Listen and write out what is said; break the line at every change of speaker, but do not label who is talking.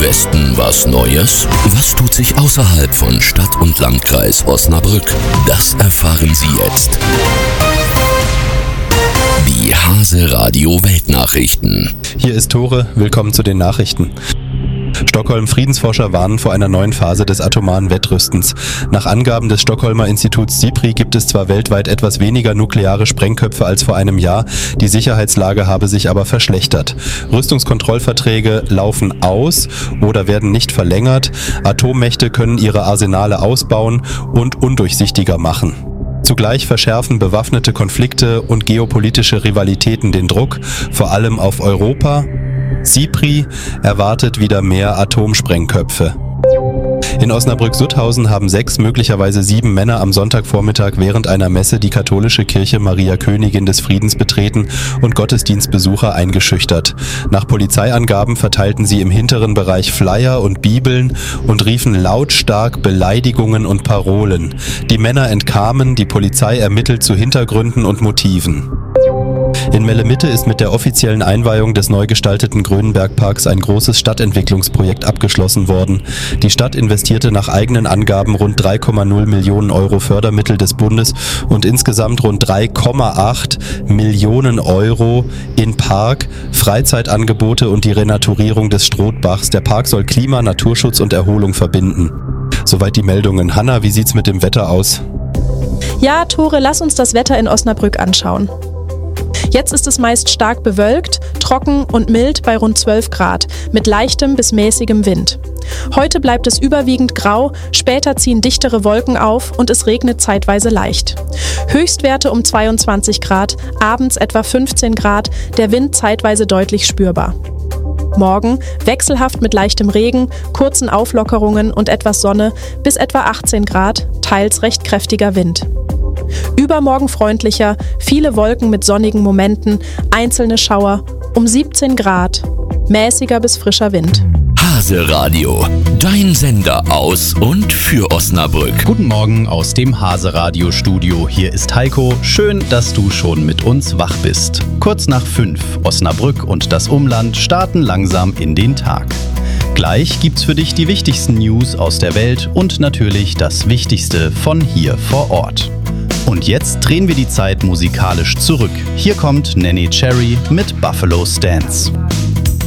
Westen was Neues? Was tut sich außerhalb von Stadt und Landkreis Osnabrück? Das erfahren Sie jetzt. Die Hase-Radio Weltnachrichten.
Hier ist Tore, willkommen zu den Nachrichten. Stockholm-Friedensforscher warnen vor einer neuen Phase des atomaren Wettrüstens. Nach Angaben des Stockholmer Instituts SIPRI gibt es zwar weltweit etwas weniger nukleare Sprengköpfe als vor einem Jahr, die Sicherheitslage habe sich aber verschlechtert. Rüstungskontrollverträge laufen aus oder werden nicht verlängert, Atommächte können ihre Arsenale ausbauen und undurchsichtiger machen. Zugleich verschärfen bewaffnete Konflikte und geopolitische Rivalitäten den Druck, vor allem auf Europa. SIPRI erwartet wieder mehr Atomsprengköpfe. In Osnabrück-Sutthausen haben 6, möglicherweise 7 Männer am Sonntagvormittag während einer Messe die katholische Kirche Maria Königin des Friedens betreten und Gottesdienstbesucher eingeschüchtert. Nach Polizeiangaben verteilten sie im hinteren Bereich Flyer und Bibeln und riefen lautstark Beleidigungen und Parolen. Die Männer entkamen, die Polizei ermittelt zu Hintergründen und Motiven. In Melle-Mitte ist mit der offiziellen Einweihung des neu gestalteten Grönenbergparks ein großes Stadtentwicklungsprojekt abgeschlossen worden. Die Stadt investierte nach eigenen Angaben rund 3,0 Millionen Euro Fördermittel des Bundes und insgesamt rund 3,8 Millionen Euro in Park, Freizeitangebote und die Renaturierung des Strothbachs. Der Park soll Klima, Naturschutz und Erholung verbinden. Soweit die Meldungen. Hanna, wie sieht's mit dem Wetter aus?
Ja, Tore, lass uns das Wetter in Osnabrück anschauen. Jetzt ist es meist stark bewölkt, trocken und mild bei rund 12 Grad, mit leichtem bis mäßigem Wind. Heute bleibt es überwiegend grau, später ziehen dichtere Wolken auf und es regnet zeitweise leicht. Höchstwerte um 22 Grad, abends etwa 15 Grad, der Wind zeitweise deutlich spürbar. Morgen wechselhaft mit leichtem Regen, kurzen Auflockerungen und etwas Sonne bis etwa 18 Grad, teils recht kräftiger Wind. Übermorgen freundlicher, viele Wolken mit sonnigen Momenten, einzelne Schauer, um 17 Grad, mäßiger bis frischer Wind.
Hase-Radio, dein Sender aus und für Osnabrück.
Guten Morgen aus dem Hase-Radio-Studio. Hier ist Heiko. Schön, dass du schon mit uns wach bist. Kurz nach 5, Osnabrück und das Umland starten langsam in den Tag. Gleich gibt's für dich die wichtigsten News aus der Welt und natürlich das Wichtigste von hier vor Ort. Und jetzt drehen wir die Zeit musikalisch zurück. Hier kommt Nanny Cherry mit Buffalo Stance.